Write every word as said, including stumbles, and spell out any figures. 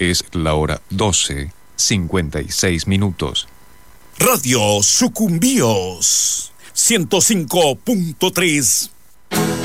Es la hora doce, cincuenta y seis minutos. Radio Sucumbíos, ciento cinco punto tres.